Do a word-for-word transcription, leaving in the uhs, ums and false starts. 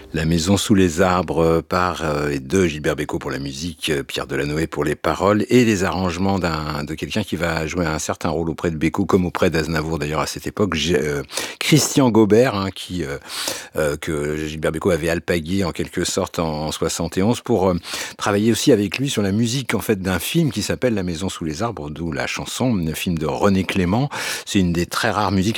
La maison sous les arbres par euh, et de Gilbert Bécaud pour la musique, euh, Pierre Delanoë pour les paroles et les arrangements d'un de quelqu'un qui va jouer un certain rôle auprès de Bécaud comme auprès d'Aznavour d'ailleurs à cette époque, G- euh, Christian Gaubert, hein, qui euh, euh, que Gilbert Bécaud avait alpagué en quelque sorte en soixante et onze pour euh, travailler aussi avec lui sur la musique en fait d'un film qui s'appelle La maison sous les arbres, d'où la chanson, un film de René Clément. C'est une des très rares musiques